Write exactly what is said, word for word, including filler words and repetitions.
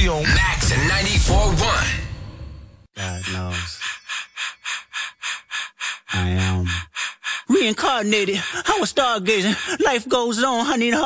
G on Max and ninety-four point one. God knows. I am reincarnated. I was stargazing. Life goes on. I need a